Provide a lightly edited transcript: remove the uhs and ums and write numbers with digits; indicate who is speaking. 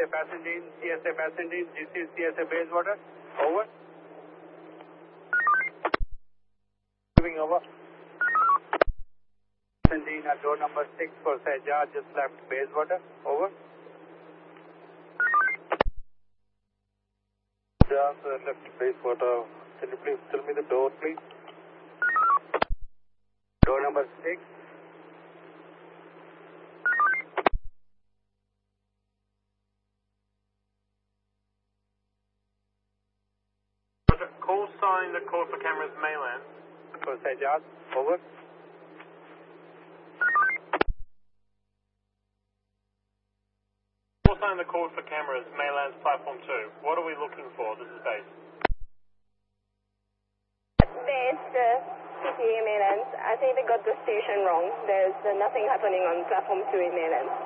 Speaker 1: CSA Pasadena, CSA Pasadena, this is CSA Bayswater. Over. Moving over. Pasadena, door number 6 for Sajjad, just left Bayswater. Over.
Speaker 2: Just left Bayswater. Can you please tell me the door, please?
Speaker 1: Door number 6.
Speaker 3: Call sign, the call for cameras mainland.
Speaker 1: For Sajjad. Over.
Speaker 3: Call sign, the call for cameras mainland platform 2. What are we looking for? This is base.
Speaker 4: Base, CTA mainland. I think they got the station wrong. There's nothing happening on platform 2 in mainland.